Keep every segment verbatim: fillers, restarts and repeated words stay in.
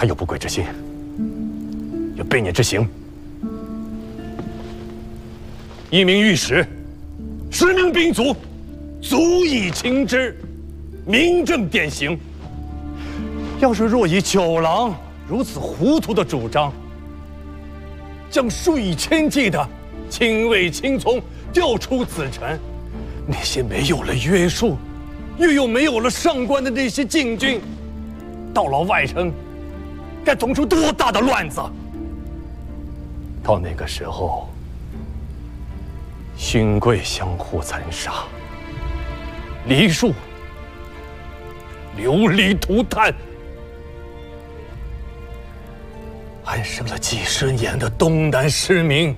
他有不轨之心，有悖逆之行。一名御史，十名兵卒，足以擒之，明正典刑。要是若以九郎如此糊涂的主张，将数以千计的亲卫亲从调出子臣，那些没有了约束，又又没有了上官的那些禁军，到了外城，该捅出多大的乱子？到那个时候，勋贵相互残杀，梨树流离涂炭，安生了几十年的东南市民，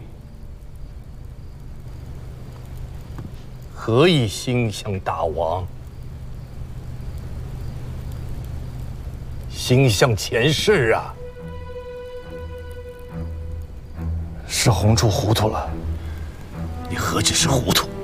何以心向大王？心向前世啊！是洪处糊涂了，你何止是糊涂？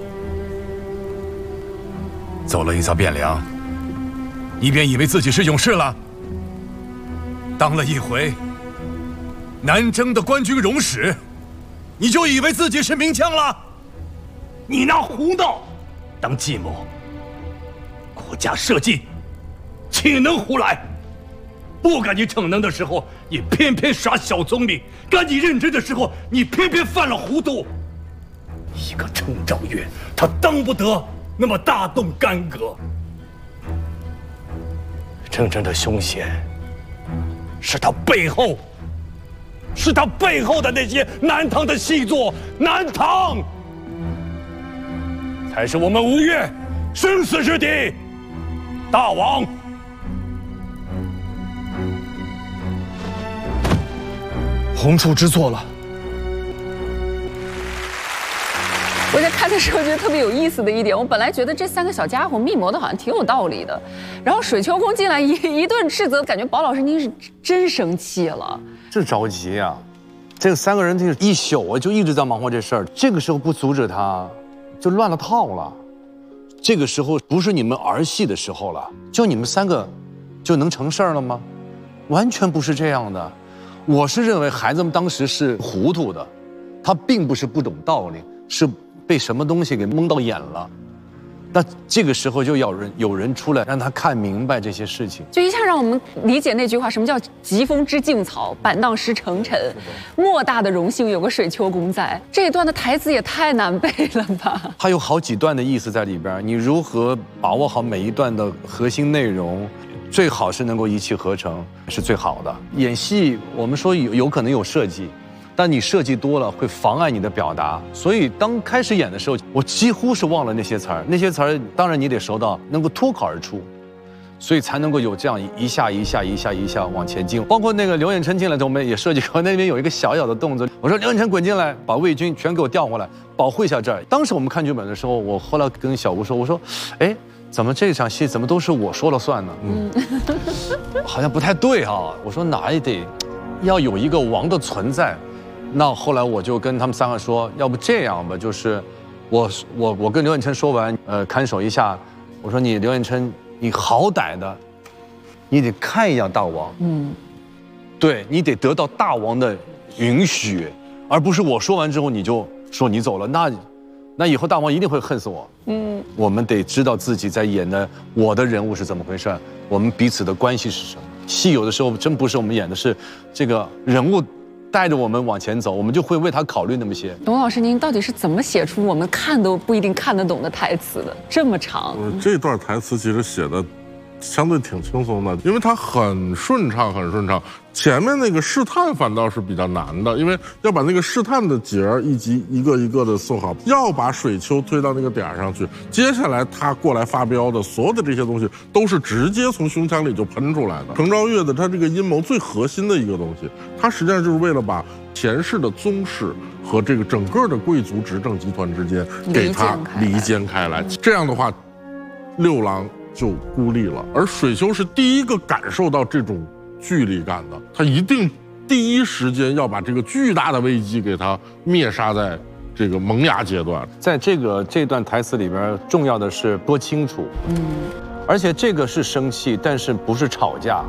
走了一遭汴梁，你便以为自己是勇士了？当了一回南征的官军荣使，你就以为自己是名将了？ 你那胡闹，当计谋，国家社稷，岂能胡来？不赶你逞能的时候，你偏偏耍小聪明；赶你认真的时候，你偏偏犯了糊涂。一个程昭岳，他当不得那么大动干戈。真正的凶险，是他背后，是他背后的那些南唐的细作，南唐才是我们吴越生死之敌。大王。 洪处知错了。 我在看的时候觉得特别有意思的一点，我本来觉得这三个小家伙密谋的好像挺有道理的，然后水秋公进来一一顿斥责，感觉宝老师您是真生气了， 这着急呀、啊！这三个人这一宿啊就一直在忙活这事儿，这个时候不阻止他，就乱了套了。这个时候不是你们儿戏的时候了，就你们三个就能成事儿了吗？完全不是这样的。我是认为孩子们当时是糊涂的，他并不是不懂道理，是被什么东西给蒙到眼了。那这个时候就要人有人出来让他看明白这些事情， 就一下让我们理解那句话，什么叫疾风知劲草，板荡识成臣。莫大的荣幸有个水秋公在，这一段的台词也太难背了吧？ 它有好几段的意思在里边，你如何把握好每一段的核心内容？最好是能够一气呵成，是最好的。演戏我们说有有可能有设计，但你设计多了会妨碍你的表达。所以当开始演的时候，我几乎是忘了那些词儿。那些词儿当然你得熟到能够脱口而出，所以才能够有这样一下一下一下一下往前进。包括那个刘彦琛进来的时候，我们也设计过，那边有一个小小的动作，我说刘彦琛滚进来，把魏军全给我调回来，保护一下这儿。当时我们看剧本的时候，我后来跟小吴说，我说，哎。怎么这场戏怎么都是我说了算呢？嗯，好像不太对啊。我说哪也得要有一个王的存在。那后来我就跟他们三个说，要不这样吧，就是我我我跟刘彦琛说完，呃，看守一下，我说你刘彦琛，你好歹的，你得看一下大王，嗯，对你得得到大王的允许，而不是我说完之后你就说你走了，那。那以后大王一定会恨死我。嗯，我们得知道自己在演的我的人物是怎么回事，我们彼此的关系是什么。戏有的时候真不是我们演的，是这个人物带着我们往前走，我们就会为他考虑那么些。 董老师，您到底是怎么写出我们看都不一定看得懂的台词的？这么长？ 这段台词其实写的相对挺轻松的，因为它很顺畅，很顺畅。前面那个试探反倒是比较难的，因为要把那个试探的节儿一集一个一个的送好，要把水秋推到那个点儿上去。接下来他过来发飙的所有的这些东西，都是直接从胸腔里就喷出来的。程昭岳的他这个阴谋最核心的一个东西，他实际上就是为了把前世的宗室和这个整个的贵族执政集团之间给他离间开来。这样的话，六郎就孤立了，而水秋是第一个感受到这种距离感的，他一定第一时间要把这个巨大的危机给他灭杀在这个萌芽阶段。 在这个这段台词里边，重要的是多清楚，嗯，而且这个是生气，但是不是吵架。